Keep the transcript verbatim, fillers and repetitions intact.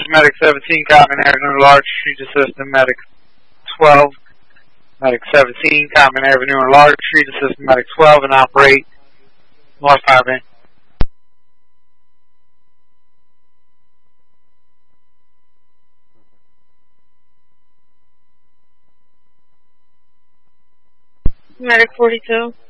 Medic seventeen, Common Avenue, Large Street Assist to Medic twelve. Medic seventeen, Common Avenue and Large Street Assist to Medic twelve and operate North Highway. Medic forty-two.